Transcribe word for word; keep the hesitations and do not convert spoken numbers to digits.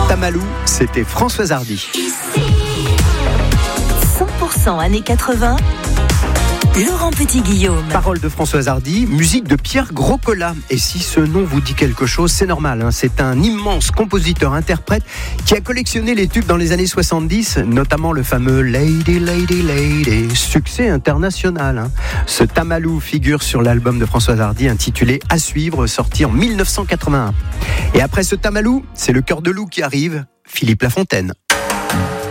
Tamalou, c'était Françoise Hardy. cent pour cent années quatre-vingts, Laurent Petit-Guillaume. Parole de Françoise Hardy, musique de Pierre Groscola. Et si ce nom vous dit quelque chose, c'est normal. Hein, c'est un immense compositeur-interprète qui a collectionné les tubes dans les années soixante-dix, notamment le fameux Lady, Lady, Lady, succès international. Hein. Ce Tamalou figure sur l'album de Françoise Hardy intitulé À suivre, sorti en mille neuf cent quatre-vingt-un. Et après ce Tamalou, c'est le Cœur de Loup qui arrive, Philippe Lafontaine.